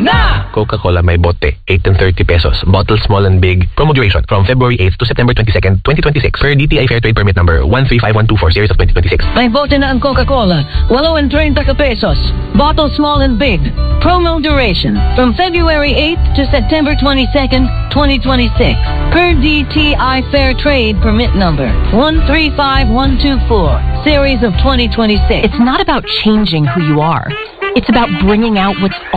na! Coca-Cola may bote, 8 and 30 pesos. Bottle small and big. Promo duration from February 8th to September 22nd, 2026. Per DTI Fair Trade Permit number 135124 series of 2026. May bote na ang Coca-Cola, 8 and 30 pesos. Bottle small and big. Promo duration from February 8th to September 22nd, 2026. Per DTI Fair Trade Permit number 135124 series of 2026. It's not about changing who you are. It's about bringing out what's